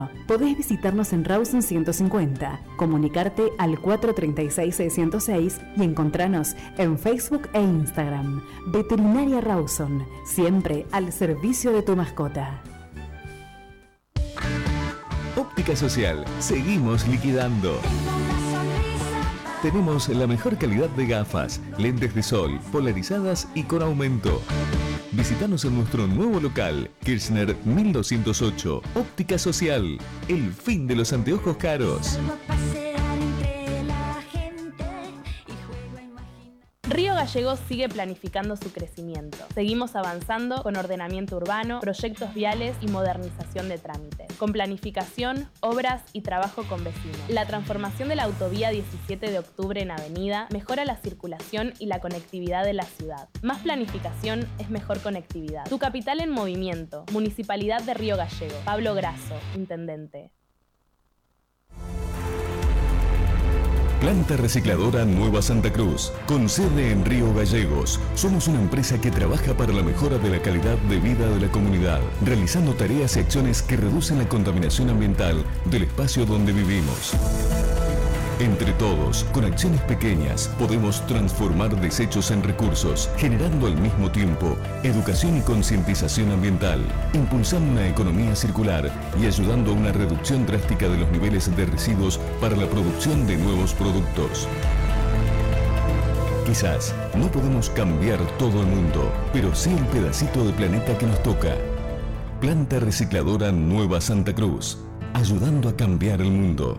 Podés visitarnos en Rawson 150, comunicarte al 436-606 y encontrarnos en Facebook e Instagram. Veterinaria Rawson, siempre al servicio de tu mascota. Óptica Social, seguimos liquidando. Tenemos la mejor calidad de gafas, lentes de sol, polarizadas y con aumento. Visítanos en nuestro nuevo local, Kirchner 1208, Óptica Social, el fin de los anteojos caros. Río Gallegos sigue planificando su crecimiento. Seguimos avanzando con ordenamiento urbano, proyectos viales y modernización de trámites. Con planificación, obras y trabajo con vecinos. La transformación de la autovía 17 de octubre en avenida mejora la circulación y la conectividad de la ciudad. Más planificación es mejor conectividad. Tu capital en movimiento. Municipalidad de Río Gallegos. Pablo Grasso, Intendente. Planta Recicladora Nueva Santa Cruz, con sede en Río Gallegos. Somos una empresa que trabaja para la mejora de la calidad de vida de la comunidad, realizando tareas y acciones que reducen la contaminación ambiental del espacio donde vivimos. Entre todos, con acciones pequeñas, podemos transformar desechos en recursos, generando al mismo tiempo educación y concientización ambiental, impulsando una economía circular y ayudando a una reducción drástica de los niveles de residuos para la producción de nuevos productos. Quizás no podemos cambiar todo el mundo, pero sí el pedacito de planeta que nos toca. Planta Recicladora Nueva Santa Cruz, ayudando a cambiar el mundo.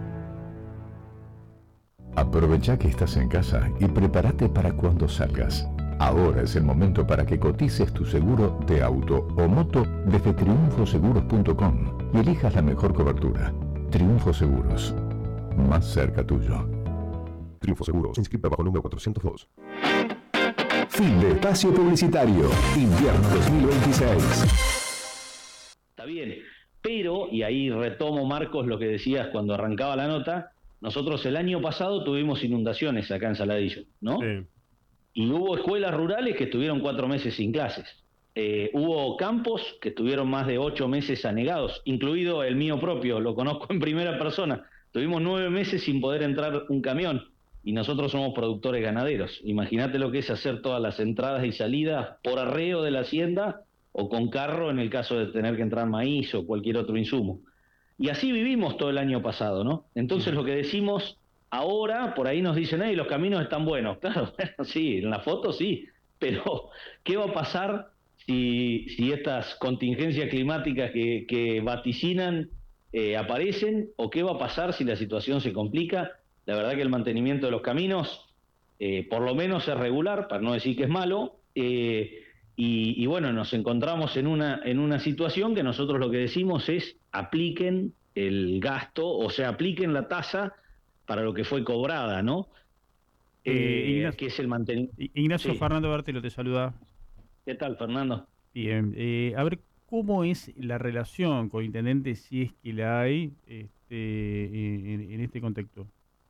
Aprovecha que estás en casa y prepárate para cuando salgas. Ahora es el momento para que cotices tu seguro de auto o moto desde triunfoseguros.com y elijas la mejor cobertura. Triunfo Seguros, más cerca tuyo. Triunfo Seguros, inscrita bajo número 402. Fin de espacio publicitario. Invierno 2026. Está bien, pero, y ahí retomo, Marcos, lo que decías cuando arrancaba la nota, nosotros el año pasado tuvimos inundaciones acá en Saladillo, ¿no? Sí. Y hubo escuelas rurales que estuvieron 4 meses sin clases. Hubo campos que estuvieron más de 8 meses anegados, incluido el mío propio, lo conozco en primera persona. Tuvimos 9 meses sin poder entrar un camión y nosotros somos productores ganaderos. Imagínate lo que es hacer todas las entradas y salidas por arreo de la hacienda o con carro en el caso de tener que entrar maíz o cualquier otro insumo. Y así vivimos todo el año pasado, ¿no? Entonces lo que decimos ahora, por ahí nos dicen, hey, los caminos están buenos. Claro, bueno, sí, en la foto sí, pero ¿qué va a pasar si estas contingencias climáticas que vaticinan aparecen? ¿O qué va a pasar si la situación se complica? La verdad que el mantenimiento de los caminos, por lo menos es regular, para no decir que es malo, y bueno, nos encontramos en una situación que nosotros lo que decimos es apliquen el gasto, o sea, apliquen la tasa para lo que fue cobrada, ¿no? Ignacio, que es el mantenimiento. Ignacio, Sí. Fernando Bertelo te saluda. ¿Qué tal, Fernando? Bien, a ver, ¿cómo es la relación con intendente, si es que la hay, en este contexto?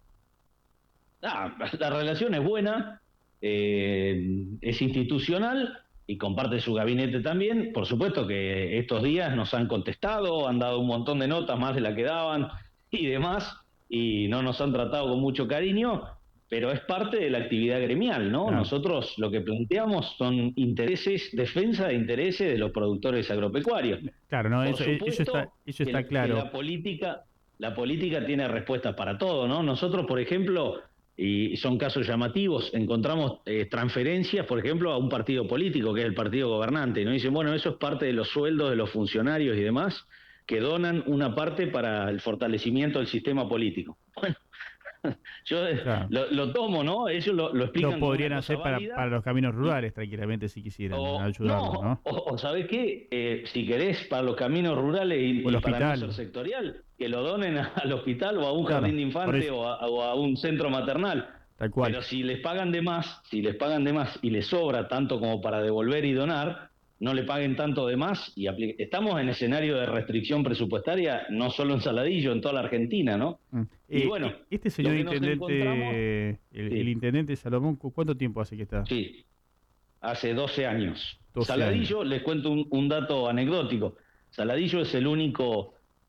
La relación es buena, es institucional y comparte su gabinete también. Por supuesto que estos días nos han contestado, han dado un montón de notas más de la que daban y demás, y no nos han tratado con mucho cariño, pero es parte de la actividad gremial, ¿no? Claro. Nosotros lo que planteamos son intereses, defensa de intereses de los productores agropecuarios. Claro, no, Por eso supuesto está que claro. la política tiene respuestas para todo, ¿no? Nosotros, por ejemplo, y son casos llamativos, encontramos transferencias, por ejemplo, a un partido político, que es el partido gobernante, ¿no? Y dicen, bueno, eso es parte de los sueldos de los funcionarios y demás, que donan una parte para el fortalecimiento del sistema político. Bueno, yo Claro. lo tomo, ¿no? Ellos lo explican Lo como podrían una cosa hacer válida. para los caminos rurales, tranquilamente, si quisieran ayudarlos, ¿no? O ¿sabés qué? Si querés, para los caminos rurales y O el para no hospital. ser sectorial, que lo donen al hospital o a un Claro, jardín de por infantes eso. o a un centro maternal. Tal cual. Pero si les pagan de más, y les sobra tanto como para devolver y donar, no le paguen tanto de más y estamos en escenario de restricción presupuestaria, no solo en Saladillo, en toda la Argentina, ¿no? Y bueno, este señor lo que nos intendente, el intendente Salomón, ¿cuánto tiempo hace que está? Sí, hace 12 años. 12 Saladillo, les cuento un dato anecdótico. Saladillo es el único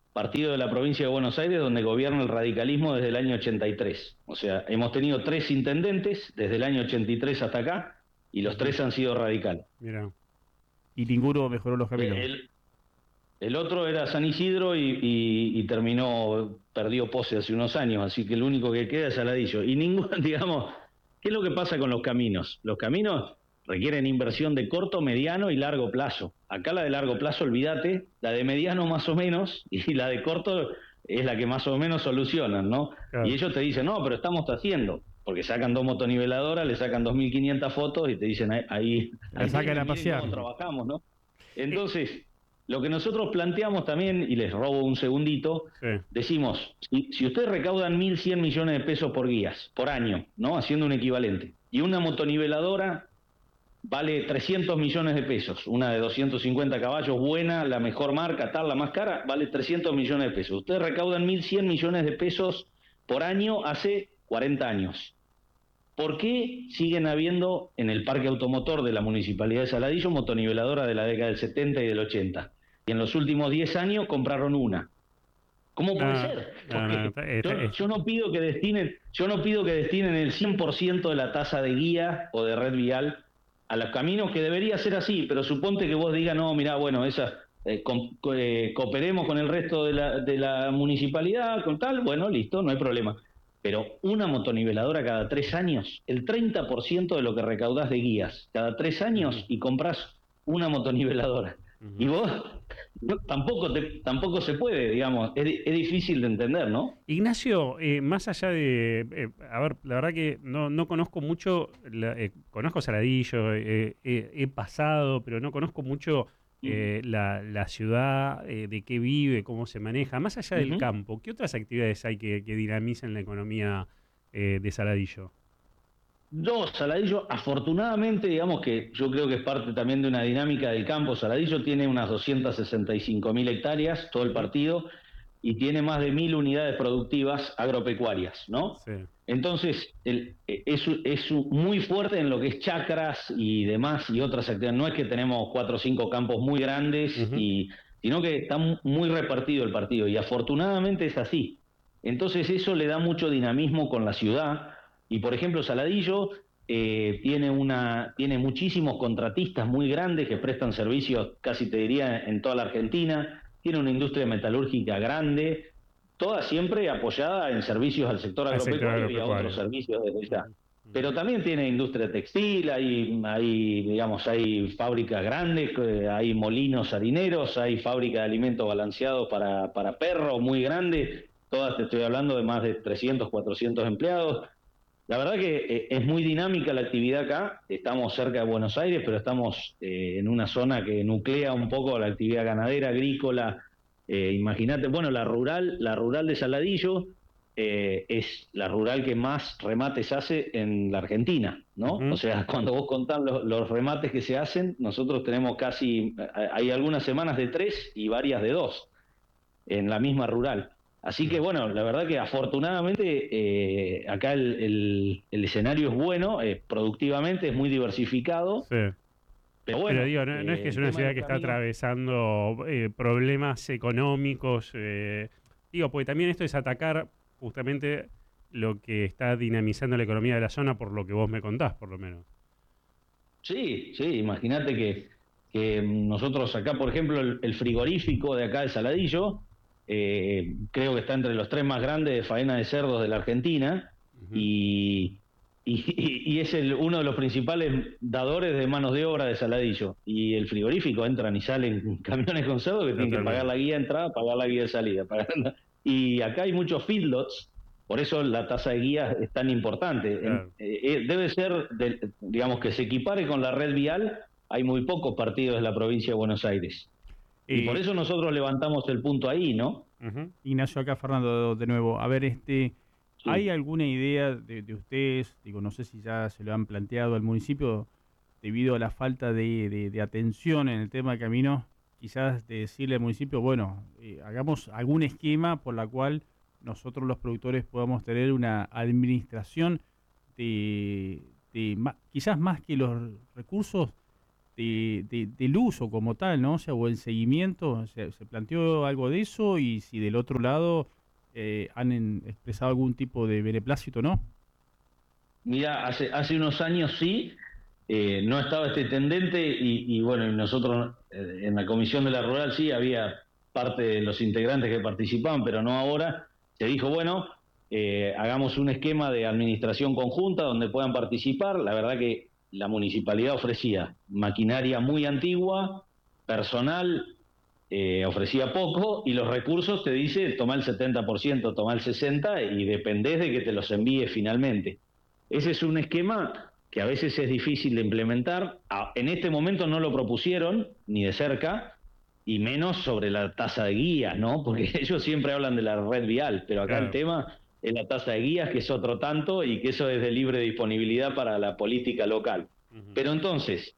partido de la provincia de Buenos Aires donde gobierna el radicalismo desde el año 83. O sea, hemos tenido 3 intendentes desde el año 83 hasta acá, y los 3 han sido radicales. Mira. Y ninguno mejoró los caminos. El otro era San Isidro y perdió pose hace unos años, así que el único que queda es Saladillo. Y ninguno, digamos, ¿qué es lo que pasa con los caminos? Los caminos requieren inversión de corto, mediano y largo plazo. Acá la de largo plazo, olvídate, la de mediano más o menos, y la de corto es la que más o menos solucionan, ¿no? Claro. Y ellos te dicen, no, pero estamos haciendo, porque sacan 2 motoniveladoras, le sacan 2.500 fotos y te dicen, ahí sacan a pasear. Cómo trabajamos, ¿no? Entonces, lo que nosotros planteamos también, y les robo un segundito, decimos, si ustedes recaudan 1.100 millones de pesos por guías, por año, ¿no? Haciendo un equivalente, y una motoniveladora vale 300 millones de pesos, una de 250 caballos, buena, la mejor marca, tal, la más cara, vale 300 millones de pesos. Ustedes recaudan 1.100 millones de pesos por año hace 40 años. ¿Por qué siguen habiendo en el parque automotor de la Municipalidad de Saladillo motoniveladoras de la década del 70 y del 80? Y en los últimos 10 años compraron una. ¿Cómo puede ser? Porque yo no pido que destinen el 100% de la tasa de guía o de red vial a los caminos, que debería ser así, pero suponte que vos digas, no, mirá, bueno, cooperemos con el resto de la municipalidad, con tal, bueno, listo, no hay problema. Pero una motoniveladora cada 3 años, el 30% de lo que recaudás de guías, cada 3 años, y comprás una motoniveladora. Y vos tampoco se puede, digamos, es difícil de entender, ¿no? Ignacio, más allá de, a ver, la verdad que no conozco mucho, conozco Saladillo, he pasado, pero no conozco mucho la ciudad, de qué vive, cómo se maneja, más allá del campo. ¿Qué otras actividades hay que dinamicen la economía de Saladillo? Saladillo, afortunadamente, digamos que yo creo que es parte también de una dinámica del campo. Saladillo tiene unas 265.000 hectáreas, todo el partido, y tiene más de 1.000 unidades productivas agropecuarias, ¿no? Sí. Entonces, es muy fuerte en lo que es chacras y demás y otras actividades. No es que tenemos 4 o 5 campos muy grandes, sino que está muy repartido el partido, y afortunadamente es así. Entonces eso le da mucho dinamismo con la ciudad. Y por ejemplo, Saladillo tiene muchísimos contratistas muy grandes que prestan servicios, casi te diría, en toda la Argentina. Tiene una industria metalúrgica grande, toda siempre apoyada en servicios al sector agropecuario y a otros servicios desde ya. Pero también tiene industria textil, hay fábricas grandes, hay molinos harineros, hay fábrica de alimentos balanceados para perros muy grandes. Todas, te estoy hablando de más de 300, 400 empleados. La verdad que es muy dinámica la actividad acá. Estamos cerca de Buenos Aires, pero estamos en una zona que nuclea un poco la actividad ganadera, agrícola. Imagínate, bueno, la rural de Saladillo es la rural que más remates hace en la Argentina, ¿no? O sea, cuando vos contás los remates que se hacen, nosotros tenemos hay algunas semanas de 3 y varias de 2 en la misma rural. Así que bueno, la verdad que afortunadamente acá el escenario es bueno, productivamente es muy diversificado. Sí. Pero bueno, digo, no es que es una ciudad que está atravesando problemas económicos, digo, porque también esto es atacar justamente lo que está dinamizando la economía de la zona, por lo que vos me contás, por lo menos. Sí, imagínate que nosotros acá, por ejemplo, el frigorífico de acá de Saladillo, creo que está entre los 3 más grandes de faena de cerdos de la Argentina, y es uno de los principales dadores de manos de obra de Saladillo. Y el frigorífico, entran y salen camiones con cerdos que tienen que pagar la guía de entrada, pagar la guía de salida. Y acá hay muchos feedlots, por eso la tasa de guía es tan importante. Claro. Debe ser, digamos, que se equipare con la red vial. Hay muy pocos partidos de la provincia de Buenos Aires. Y por eso nosotros levantamos el punto ahí, ¿no? Ignacio, acá Fernando de nuevo. A ver, ¿hay alguna idea de ustedes? Digo, no sé si ya se lo han planteado al municipio, debido a la falta de atención en el tema de caminos, quizás de decirle al municipio, bueno, hagamos algún esquema por la cual nosotros los productores podamos tener una administración quizás más que los recursos, del uso como tal, ¿no? O sea, o el seguimiento, ¿se planteó algo de eso? Y si del otro lado han expresado algún tipo de beneplácito, ¿no? Mira, hace unos años sí, no estaba este intendente y bueno, nosotros en la comisión de la rural sí había parte de los integrantes que participaban, pero no ahora. Se dijo, bueno, hagamos un esquema de administración conjunta donde puedan participar. La verdad que la municipalidad ofrecía maquinaria muy antigua, personal ofrecía poco, y los recursos te dice toma el 70%, toma el 60% y dependés de que te los envíe finalmente. Ese es un esquema que a veces es difícil de implementar. En este momento no lo propusieron ni de cerca, y menos sobre la tasa de guías, ¿no? Porque ellos siempre hablan de la red vial, pero acá el tema es la tasa de guías, que es otro tanto, y que eso es de libre disponibilidad para la política local. Pero entonces,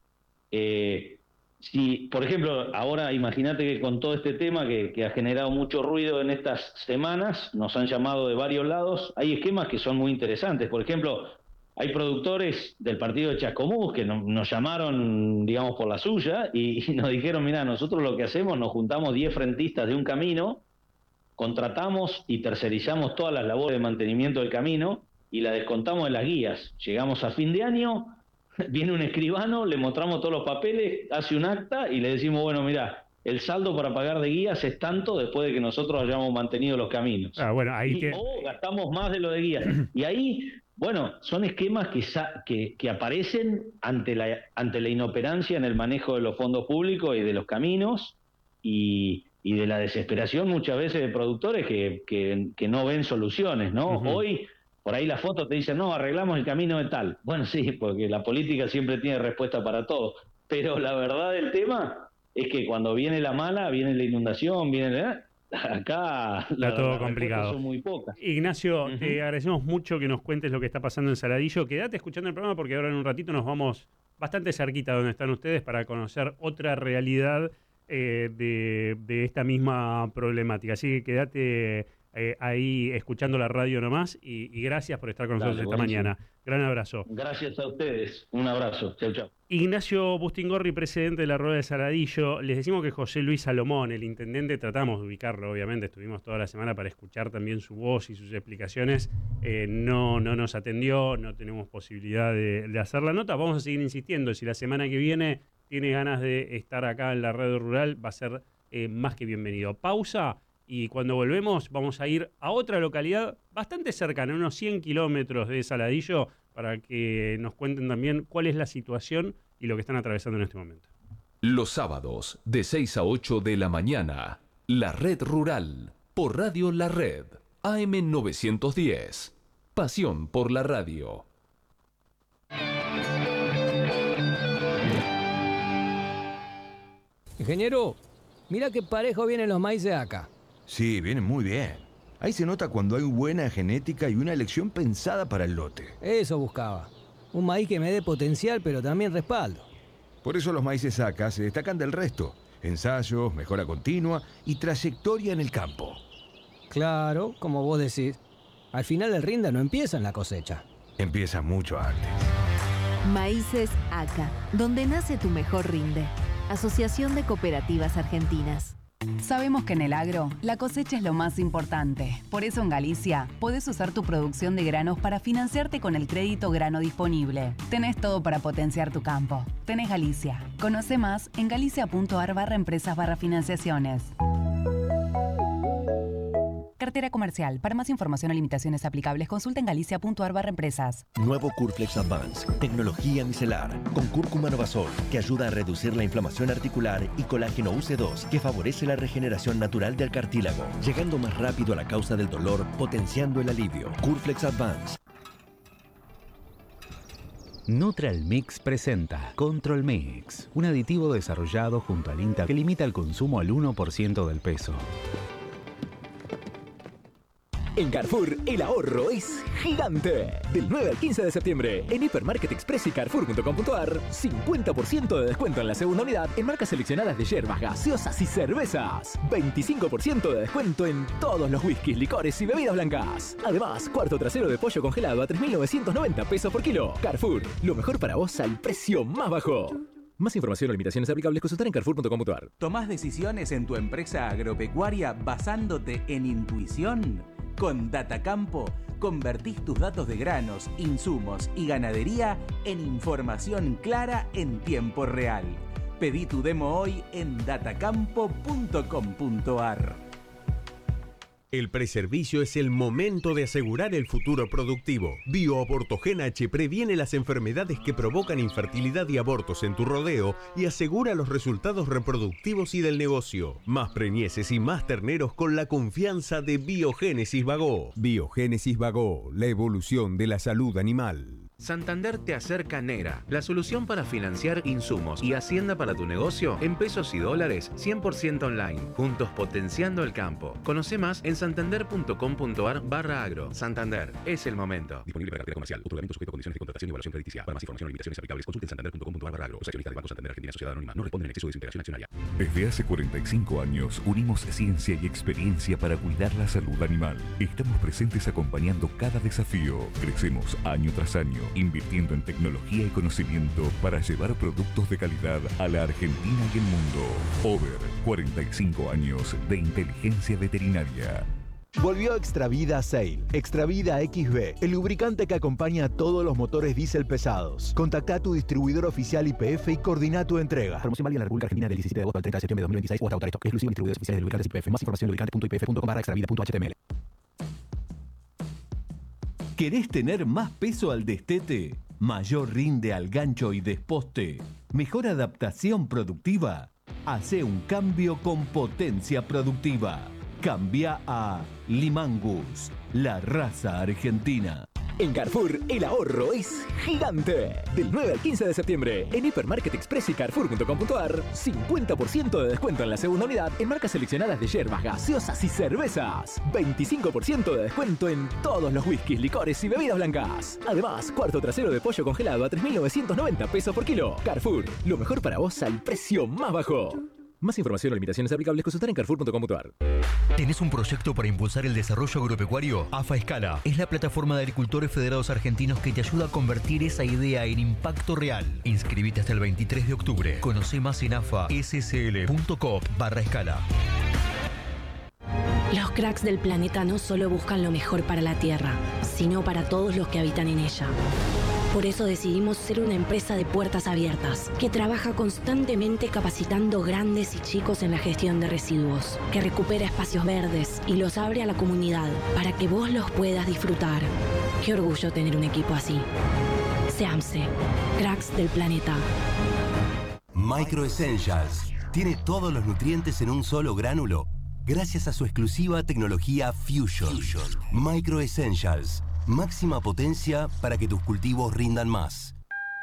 si, por ejemplo, ahora imagínate que con todo este tema que ha generado mucho ruido en estas semanas, nos han llamado de varios lados, hay esquemas que son muy interesantes. Por ejemplo, hay productores del partido de Chascomús que nos llamaron, digamos, por la suya, y nos dijeron, mira, nosotros lo que hacemos, nos juntamos 10 frentistas de un camino, contratamos y tercerizamos todas las labores de mantenimiento del camino y la descontamos de las guías. Llegamos a fin de año, viene un escribano, le mostramos todos los papeles, hace un acta y le decimos, bueno, mira, el saldo para pagar de guías es tanto después de que nosotros hayamos mantenido los caminos. Bueno, ahí o gastamos más de lo de guías. Y ahí, bueno, son esquemas que aparecen ante la inoperancia en el manejo de los fondos públicos y de los caminos, y de la desesperación muchas veces de productores que no ven soluciones, ¿no? Hoy, por ahí la foto te dice, no, arreglamos el camino de tal. Bueno, sí, porque la política siempre tiene respuesta para todo. Pero la verdad del tema es que cuando viene la mala, viene la inundación, acá todo complicado. Son muy pocas. Ignacio, te agradecemos mucho que nos cuentes lo que está pasando en Saladillo. Quédate escuchando el programa porque ahora en un ratito nos vamos bastante cerquita de donde están ustedes para conocer otra realidad de esta misma problemática. Así que quédate ahí escuchando la radio nomás y gracias por estar con nosotros esta mañana. Gran abrazo. Gracias a ustedes. Un abrazo. Chau, chau. Ignacio Bustingorri, presidente de la Rueda de Saladillo. Les decimos que José Luis Salomón, el intendente, tratamos de ubicarlo, obviamente, estuvimos toda la semana para escuchar también su voz y sus explicaciones. No nos atendió, no tenemos posibilidad de hacer la nota. Vamos a seguir insistiendo. Si la semana que viene tiene ganas de estar acá en la radio rural, va a ser más que bienvenido. Pausa. Y cuando volvemos vamos a ir a otra localidad bastante cercana, unos 100 kilómetros de Saladillo, para que nos cuenten también cuál es la situación y lo que están atravesando en este momento. Los sábados, de 6 a 8 de la mañana, La Red Rural, por Radio La Red, AM 910. Pasión por la radio. Ingeniero, mira qué parejo vienen los maíces acá. Sí, vienen muy bien. Ahí se nota cuando hay buena genética y una elección pensada para el lote. Eso buscaba. Un maíz que me dé potencial, pero también respaldo. Por eso los maíces acá se destacan del resto. Ensayos, mejora continua y trayectoria en el campo. Claro, como vos decís. Al final el rinde no empieza en la cosecha. Empieza mucho antes. Maíces ACA, donde nace tu mejor rinde. Asociación de Cooperativas Argentinas. Sabemos que en el agro, la cosecha es lo más importante. Por eso en Galicia, podés usar tu producción de granos para financiarte con el crédito grano disponible. Tenés todo para potenciar tu campo. Tenés Galicia. Conoce más en galicia.ar/empresas/financiaciones. Cartera comercial. Para más información o limitaciones aplicables, consulta en galicia.ar/empresas. Nuevo Curflex Advance. Tecnología micelar. Con cúrcuma Novasol, que ayuda a reducir la inflamación articular, y colágeno UC2, que favorece la regeneración natural del cartílago, llegando más rápido a la causa del dolor, potenciando el alivio. Curflex Advance. Neutral Mix presenta Control Mix, un aditivo desarrollado junto al INTA que limita el consumo al 1% del peso. En Carrefour, el ahorro es gigante. Del 9 al 15 de septiembre, en Hipermarket Express y Carrefour.com.ar, 50% de descuento en la segunda unidad en marcas seleccionadas de hierbas, gaseosas y cervezas. 25% de descuento en todos los whiskies, licores y bebidas blancas. Además, cuarto trasero de pollo congelado a 3.990 pesos por kilo. Carrefour, lo mejor para vos al precio más bajo. Más información o limitaciones aplicables consultar en carrefour.com.ar. ¿Tomás decisiones en tu empresa agropecuaria basándote en intuición? Con Datacampo, convertís tus datos de granos, insumos y ganadería en información clara en tiempo real. Pedí tu demo hoy en datacampo.com.ar. El preservicio es el momento de asegurar el futuro productivo. BioAbortogen H previene las enfermedades que provocan infertilidad y abortos en tu rodeo y asegura los resultados reproductivos y del negocio. Más preñeces y más terneros con la confianza de Biogénesis Bagó. Biogénesis Bagó, la evolución de la salud animal. Santander te acerca NERA, la solución para financiar insumos y hacienda para tu negocio en pesos y dólares 100% online, juntos potenciando el campo. Conoce más en santander.com.ar/agro. Santander, es el momento. Disponible para cartera comercial. Otorgamiento sujeto a condiciones de contratación y evaluación crediticia. Para más información o limitaciones aplicables, consulte en santander.com.ar/agro. Los accionistas del Banco Santander Argentina Sociedad Anónima no responden en exceso de su integración accionaria. Desde hace 45 años unimos ciencia y experiencia para cuidar la salud animal. Estamos presentes acompañando cada desafío. Crecemos año tras año, invirtiendo en tecnología y conocimiento para llevar productos de calidad a la Argentina y el mundo. Over, 45 años de inteligencia veterinaria. Volvió Extravida Sail, Extravida XB, el lubricante que acompaña a todos los motores diésel pesados. Contacta a tu distribuidor oficial YPF y coordina tu entrega. Promoción válida en la República Argentina del 17 de agosto al 30 de septiembre de 2026 o hasta agotar esto. Exclusivo en distribuidores oficiales de lubricantes YPF. Más información en lubricante.ypf.com/extravida.html. ¿Querés tener más peso al destete? ¿Mayor rinde al gancho y desposte? ¿Mejor adaptación productiva? Hacé un cambio con potencia productiva. Cambia a Limangus, la raza argentina. En Carrefour, el ahorro es gigante. Del 9 al 15 de septiembre, en Hipermarket Express y Carrefour.com.ar, 50% de descuento en la segunda unidad en marcas seleccionadas de yerbas, gaseosas y cervezas. 25% de descuento en todos los whiskies, licores y bebidas blancas. Además, cuarto trasero de pollo congelado a 3.990 pesos por kilo. Carrefour, lo mejor para vos al precio más bajo. Más información o limitaciones aplicables consultar en carrefour.com.ar. ¿Tenés un proyecto para impulsar el desarrollo agropecuario? AFA Escala es la plataforma de agricultores federados argentinos que te ayuda a convertir esa idea en impacto real. Inscribite hasta el 23 de octubre. Conoce más en afascl.coop/escala. Los cracks del planeta no solo buscan lo mejor para la Tierra, sino para todos los que habitan en ella. Por eso decidimos ser una empresa de puertas abiertas, que trabaja constantemente capacitando grandes y chicos en la gestión de residuos, que recupera espacios verdes y los abre a la comunidad para que vos los puedas disfrutar. Qué orgullo tener un equipo así. SEAMSE, cracks del planeta. Micro Essentials tiene todos los nutrientes en un solo gránulo, gracias a su exclusiva tecnología Fusion. Micro Essentials. Máxima potencia para que tus cultivos rindan más.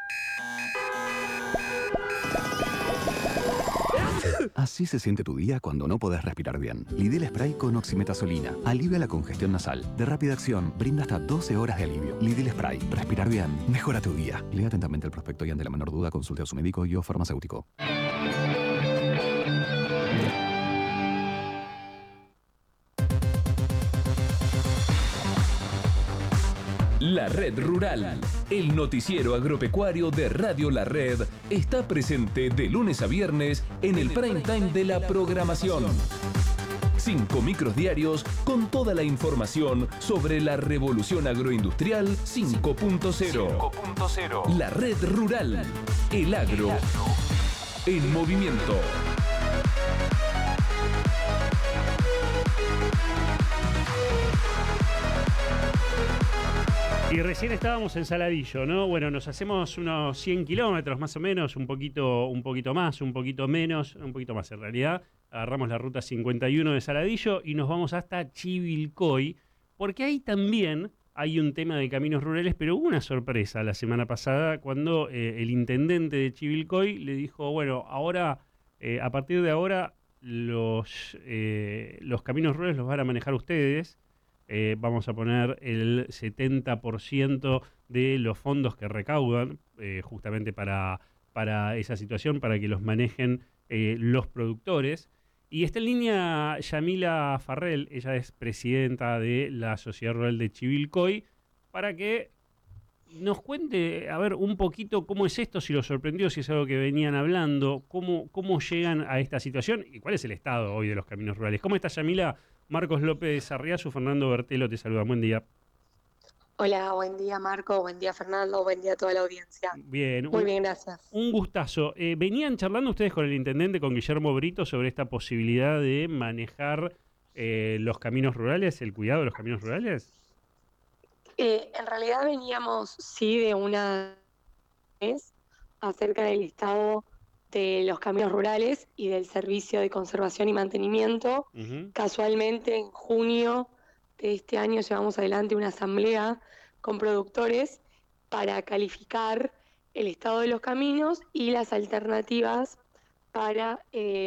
Así se siente tu día cuando no podés respirar bien. Lidl Spray con oximetazolina. Alivia la congestión nasal. De rápida acción, brinda hasta 12 horas de alivio. Lidl Spray. Respirar bien. Mejora tu día. Lea atentamente el prospecto y ante la menor duda consulte a su médico y o farmacéutico. La Red Rural, el noticiero agropecuario de Radio La Red, está presente de lunes a viernes en el prime time de la programación. 5 micros diarios con toda la información sobre la revolución agroindustrial 5.0. La Red Rural, el agro en movimiento. Y recién estábamos en Saladillo, ¿no? Bueno, nos hacemos unos 100 kilómetros más o menos, un poquito más, un poquito menos, un poquito más en realidad. Agarramos la ruta 51 de Saladillo y nos vamos hasta Chivilcoy, porque ahí también hay un tema de caminos rurales, pero hubo una sorpresa la semana pasada cuando el intendente de Chivilcoy le dijo, bueno, ahora, a partir de ahora, los caminos rurales los van a manejar ustedes. Vamos a poner el 70% de los fondos que recaudan justamente para esa situación, para que los manejen los productores. Y está en línea Yamila Farrell, ella es presidenta de la Sociedad Rural de Chivilcoy, para que nos cuente, a ver, un poquito cómo es esto, si lo sorprendió, si es algo que venían hablando, cómo llegan a esta situación y cuál es el estado hoy de los caminos rurales. ¿Cómo está, Yamila? Marcos López Arriazu, Fernando Bertelo te saluda. Buen día. Hola, buen día Marco, buen día Fernando, buen día a toda la audiencia. Bien. Muy bien, gracias. Un gustazo. ¿Venían charlando ustedes con el intendente, con Guillermo Brito, sobre esta posibilidad de manejar los caminos rurales, el cuidado de los caminos rurales? En realidad veníamos, sí, de una vez acerca del estado de los caminos rurales y del servicio de conservación y mantenimiento. Casualmente, en junio de este año llevamos adelante una asamblea con productores para calificar el estado de los caminos y las alternativas para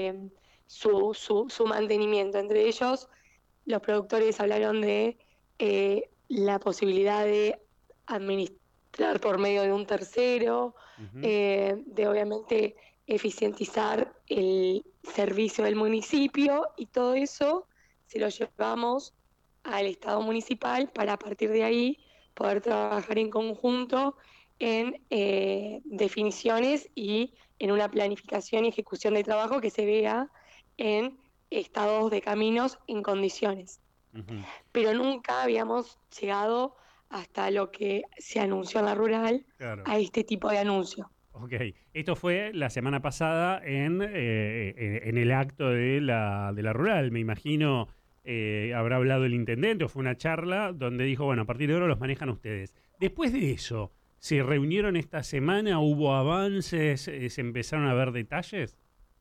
su mantenimiento. Entre ellos, los productores hablaron de la posibilidad de administrar por medio de un tercero, de obviamente eficientizar el servicio del municipio, y todo eso se lo llevamos al Estado municipal para a partir de ahí poder trabajar en conjunto en definiciones y en una planificación y ejecución de trabajo que se vea en estados de caminos en condiciones. Pero nunca habíamos llegado hasta lo que se anunció en la rural, claro, a este tipo de anuncio. Ok, esto fue la semana pasada en el acto de la rural, me imagino. Habrá hablado el intendente o fue una charla donde dijo, bueno, a partir de ahora los manejan ustedes. Después de eso, ¿se reunieron esta semana? ¿Hubo avances? ¿Se empezaron a ver detalles?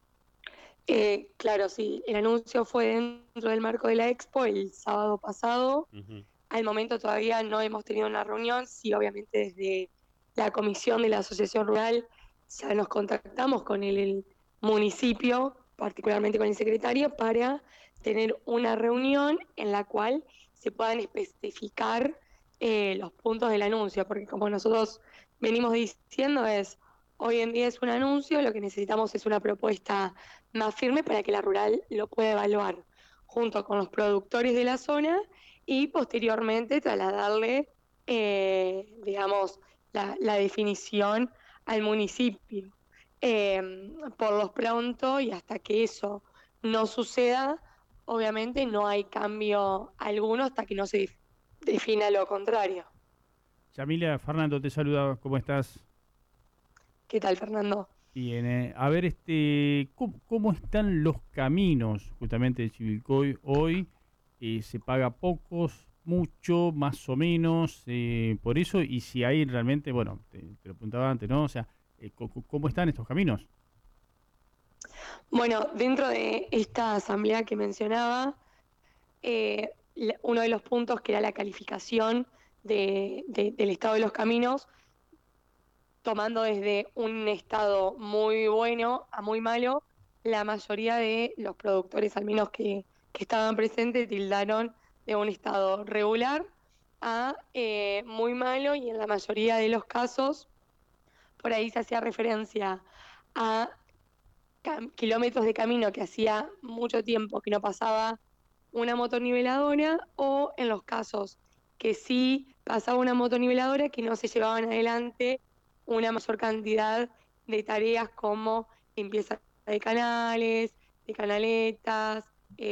Claro, sí. El anuncio fue dentro del marco de la Expo el sábado pasado. Al momento todavía no hemos tenido una reunión. Sí, obviamente desde la comisión de la Asociación Rural ya nos contactamos con el municipio, particularmente con el secretario, para tener una reunión en la cual se puedan especificar los puntos del anuncio, porque como nosotros venimos diciendo hoy en día es un anuncio, lo que necesitamos es una propuesta más firme para que la rural lo pueda evaluar junto con los productores de la zona y posteriormente trasladarle, digamos, la definición al municipio. Por lo pronto y hasta que eso no suceda, obviamente no hay cambio alguno hasta que no se defina lo contrario. Yamila, Fernando te saluda, ¿cómo estás? ¿Qué tal, Fernando? Bien, a ver, ¿cómo están los caminos justamente de Chivilcoy hoy? ¿Se paga pocos, mucho, más o menos, por eso? Y si hay realmente, bueno, te lo preguntaba antes, ¿no? O sea, ¿cómo están estos caminos? Bueno, dentro de esta asamblea que mencionaba, uno de los puntos que era la calificación del estado de los caminos, tomando desde un estado muy bueno a muy malo, la mayoría de los productores, al menos que estaban presentes, tildaron de un estado regular a muy malo, y en la mayoría de los casos, por ahí se hacía referencia a kilómetros de camino que hacía mucho tiempo que no pasaba una motoniveladora, o en los casos que sí pasaba una motoniveladora que no se llevaban adelante una mayor cantidad de tareas como limpieza de canales, de canaletas,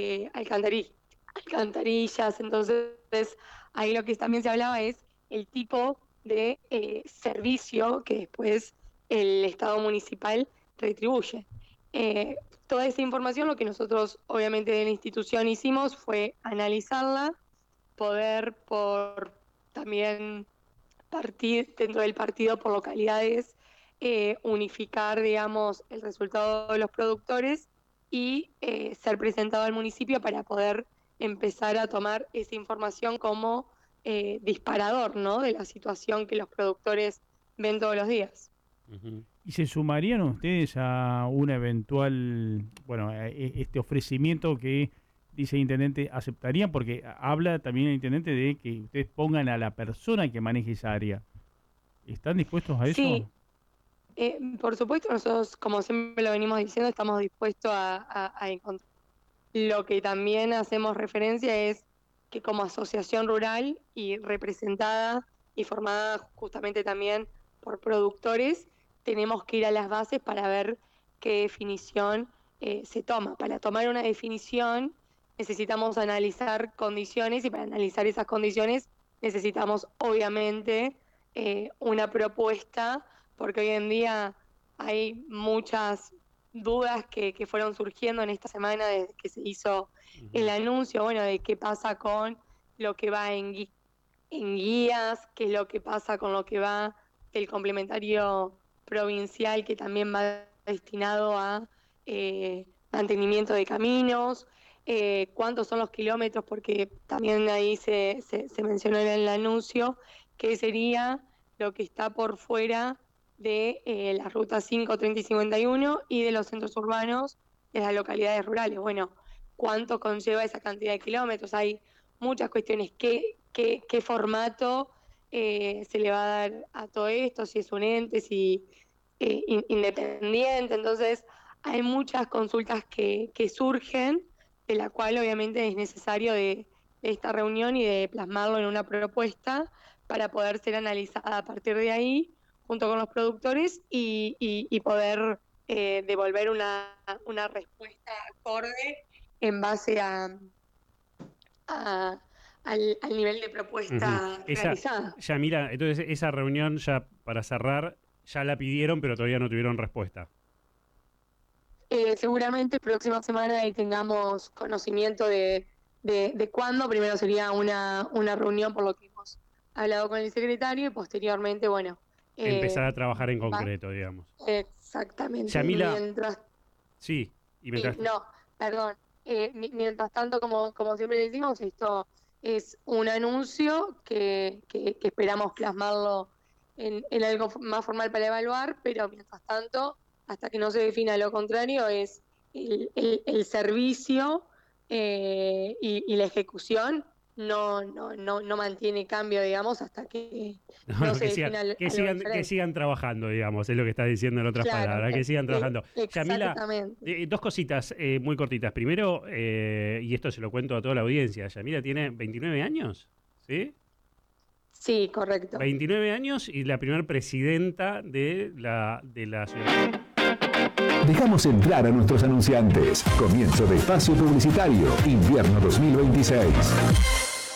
alcantarillas. Entonces ahí lo que también se hablaba es el tipo de servicio que después el Estado municipal retribuye. Toda esa información, lo que nosotros obviamente de la institución hicimos fue analizarla, poder por también partir dentro del partido por localidades, unificar, digamos, el resultado de los productores y ser presentado al municipio para poder empezar a tomar esa información como disparador, ¿no?, de la situación que los productores ven todos los días. ¿Y se sumarían ustedes a una eventual, bueno, este ofrecimiento que dice el intendente, aceptarían? Porque habla también el intendente de que ustedes pongan a la persona que maneje esa área. ¿Están dispuestos a eso? Sí, por supuesto, nosotros, como siempre lo venimos diciendo, estamos dispuestos a encontrar. Lo que también hacemos referencia es que como asociación rural y representada y formada justamente también por productores, tenemos que ir a las bases para ver qué definición se toma. Para tomar una definición necesitamos analizar condiciones, y para analizar esas condiciones necesitamos obviamente una propuesta, porque hoy en día hay muchas dudas que fueron surgiendo en esta semana desde que se hizo el anuncio, bueno, de qué pasa con lo que va en guías, qué es lo que pasa con lo que va el complementario provincial, que también va destinado a mantenimiento de caminos, cuántos son los kilómetros, porque también ahí se mencionó en el anuncio que sería lo que está por fuera de las rutas 5, 30 y 51 y de los centros urbanos de las localidades rurales. Bueno, ¿cuánto conlleva esa cantidad de kilómetros? Hay muchas cuestiones. ¿Qué formato se le va a dar a todo esto? Si es un ente, si independiente. Entonces, hay muchas consultas que surgen, de la cual obviamente es necesario de esta reunión y de plasmarlo en una propuesta para poder ser analizada a partir de ahí, junto con los productores, y poder devolver una respuesta acorde en base al nivel de propuesta realizada. Ya, mira, entonces esa reunión, ya para cerrar, ya la pidieron, pero todavía no tuvieron respuesta. Seguramente próxima semana ahí tengamos conocimiento de cuándo. Primero sería una reunión, por lo que hemos hablado con el secretario, y posteriormente, bueno... empezar a trabajar en concreto, digamos. Exactamente. Yamila, mientras mientras tanto, como siempre decimos, esto es un anuncio que esperamos plasmarlo en algo más formal para evaluar, pero mientras tanto, hasta que no se defina lo contrario, es el servicio y la ejecución no mantiene cambio, digamos, hasta que no se defina que sigan trabajando, digamos, es lo que está diciendo en otras palabras, que sigan trabajando. Yamila, dos cositas muy cortitas. Primero, y esto se lo cuento a toda la audiencia, Yamila tiene 29 años, ¿sí? Sí, correcto. 29 años y la primera presidenta de la ciudad. Dejamos entrar a nuestros anunciantes. Comienzo de espacio publicitario, invierno 2026.